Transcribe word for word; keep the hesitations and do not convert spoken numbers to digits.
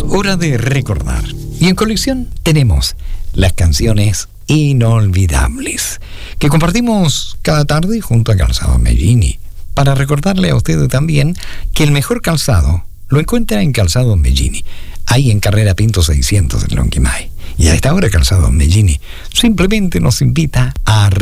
Hora de recordar. Y en colección tenemos las canciones inolvidables que compartimos cada tarde junto a Calzado Mellini, para recordarle a usted también que el mejor calzado lo encuentra en Calzado Mellini, ahí en Carrera Pinto seiscientos en Lonquimay. Y a esta hora Calzado Mellini simplemente nos invita a